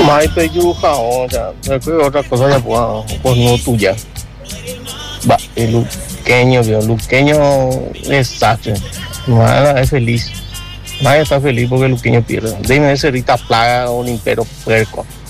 Mai peyuja, o sea, creo otra cosa ya puedo, pues no tuya. Va, el luqueño desastre. Nada es feliz. Nadie está feliz porque el luqueño pierde. Dime ese Rita Plaga o un impero puerco.